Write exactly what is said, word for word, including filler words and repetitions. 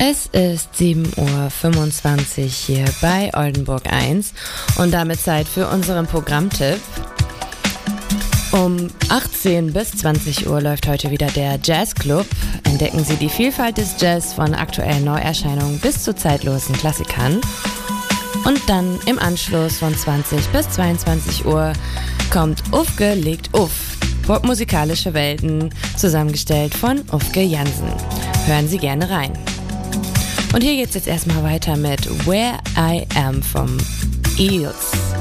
Es ist sieben Uhr fünfundzwanzig hier bei Oldenburg eins und damit Zeit für unseren Programmtipp. Um achtzehn bis zwanzig Uhr läuft heute wieder der Jazzclub. Entdecken Sie die Vielfalt des Jazz von aktuellen Neuerscheinungen bis zu zeitlosen Klassikern. Und dann im Anschluss von zwanzig bis zweiundzwanzig Uhr kommt Ufke legt Uff. Popmusikalische Welten, zusammengestellt von Ufke Jansen. Hören Sie gerne rein. Und hier geht's jetzt erstmal weiter mit Where I Am vom Eels.